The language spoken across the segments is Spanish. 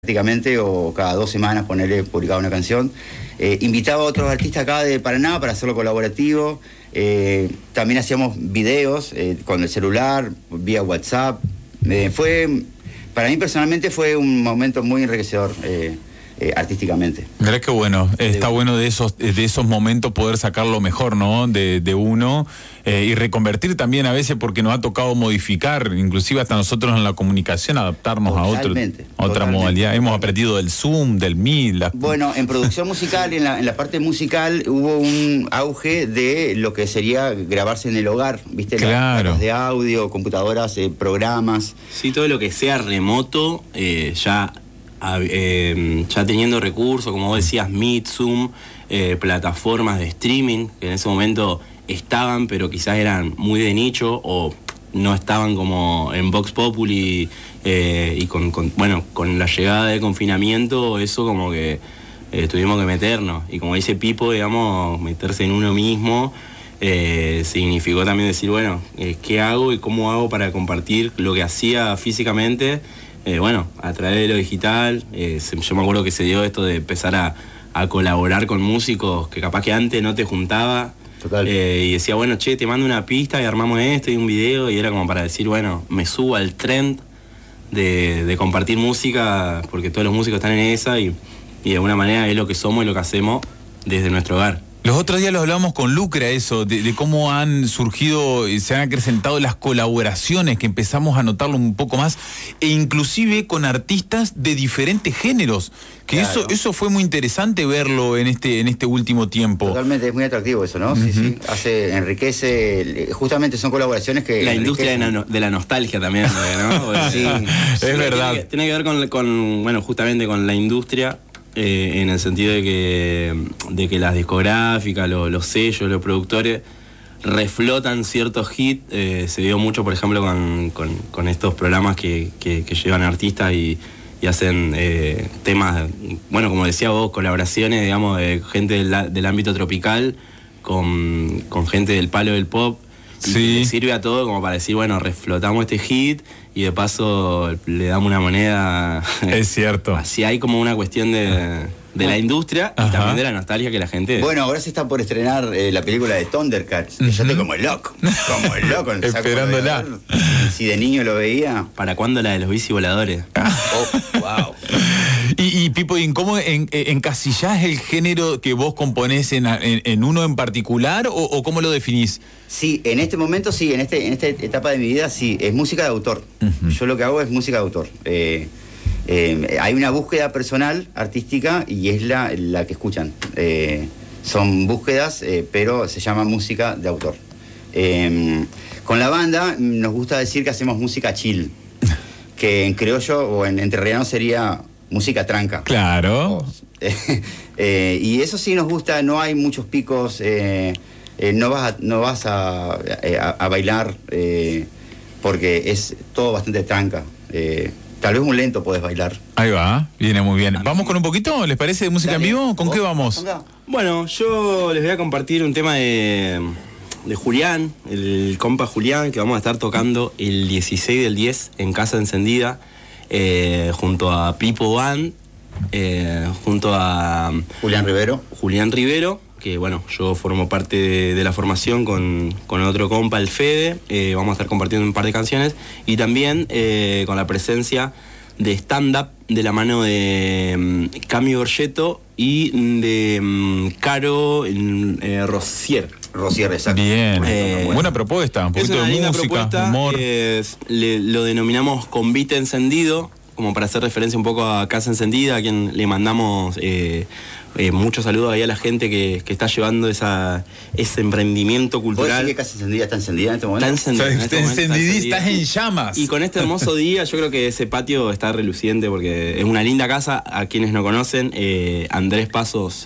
prácticamente, o cada 2 semanas ponerle publicaba una canción. Invitaba a otros artistas acá de Paraná para hacerlo colaborativo. También hacíamos videos con el celular, vía WhatsApp. Para mí personalmente fue un momento muy enriquecedor artísticamente. Mirá qué bueno, está bueno de esos momentos poder sacar lo mejor, ¿no? De uno y reconvertir también a veces, porque nos ha tocado modificar, inclusive hasta nosotros en la comunicación, adaptarnos a otra modalidad. Hemos aprendido del Zoom, del Meet. Bueno, en producción musical, en la parte musical, hubo un auge de lo que sería grabarse en el hogar, ¿viste? Claro. Las de audio, computadoras, programas. Sí, todo lo que sea remoto, ya teniendo recursos, como vos decías, Meet, Zoom, plataformas de streaming, que en ese momento estaban, pero quizás eran muy de nicho, o no estaban como en Vox Populi, y con la llegada del confinamiento, eso como que tuvimos que meternos. Y como dice Pipo, digamos, meterse en uno mismo, significó también decir, bueno, ¿qué hago y cómo hago para compartir lo que hacía físicamente? A través de lo digital. Yo me acuerdo que se dio esto de empezar a colaborar con músicos que capaz que antes no te juntaba. Total. Y decía, bueno, che, te mando una pista y armamos esto y un video, y era como para decir, bueno, me subo al trend de compartir música, porque todos los músicos están en esa, y de alguna manera es lo que somos y lo que hacemos desde nuestro hogar. Los otros días lo hablamos con Lucra, eso, de cómo han surgido y se han acrecentado las colaboraciones, que empezamos a notarlo un poco más, e inclusive con artistas de diferentes géneros, que claro. Eso fue muy interesante verlo en este último tiempo. Totalmente, es muy atractivo eso, ¿no? Sí, sí, enriquece, justamente son colaboraciones que... La industria de la nostalgia también, ¿no? Sí, es verdad. Tiene que ver con justamente con la industria. En el sentido de que las discográficas, los sellos, los productores reflotan ciertos hits. Se dio mucho, por ejemplo, con estos programas que llevan artistas y hacen temas, como decía vos, colaboraciones, digamos, de gente del ámbito tropical con gente del palo del pop. Sí. Y sirve a todo como para decir, bueno, reflotamos este hit y de paso le damos una moneda. Es cierto. Así hay como una cuestión de la industria y también de la nostalgia que la gente... Bueno, ahora se está por estrenar la pelíula de Thundercats, que yo estoy como loco. Esperándola. Si de niño lo veía. ¿Para cuándo la de los bici voladores? Oh, wow. Y Pipo, ¿y cómo encasillás el género que vos componés en uno en particular, o cómo lo definís? Sí, en este momento sí, en esta etapa de mi vida sí, es música de autor. Yo lo que hago es música de autor. Hay una búsqueda personal, artística, y es la que escuchan. Son búsquedas, pero se llama música de autor. Con la banda nos gusta decir que hacemos música chill, que en criollo o en entrerriano sería música tranca. Claro. Y eso sí nos gusta, no hay muchos picos, no vas a bailar, porque es todo bastante tranca. Tal vez un lento podés bailar. Ahí va, viene muy bien. ¿Vamos con un poquito? ¿Les parece de música en vivo? ¿Con qué vamos? Bueno, yo les voy a compartir un tema de Julián, el compa Julián, que vamos a estar tocando el 16 del 10 en Casa Encendida, junto a Pipo Band, junto a Julián Rivero, que yo formo parte de la formación con otro compa, el Fede. Vamos a estar compartiendo un par de canciones, y también con la presencia de stand-up de la mano de Cami Borgetto y de Caro Rosier. Rosier, exacto. Bien, buena propuesta, un poquito de música, humor. Lo denominamos Convite Encendido, como para hacer referencia un poco a Casa Encendida, a quien le mandamos muchos saludos ahí a la gente que está llevando ese emprendimiento cultural. ¿Puedes decir que Casa Encendida está encendida en este momento? Está encendida. Estás en llamas. Y con este hermoso día, yo creo que ese patio está reluciente, porque es una linda casa. A quienes no conocen, Andrés Pasos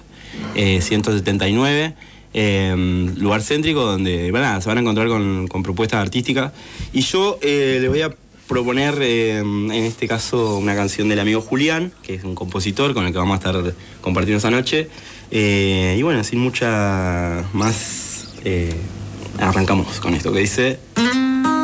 179, lugar céntrico donde se van a encontrar con propuestas artísticas. Y yo les voy a proponer en este caso una canción del amigo Julián, que es un compositor con el que vamos a estar compartiendo esta noche, y sin mucha más, arrancamos con esto que dice...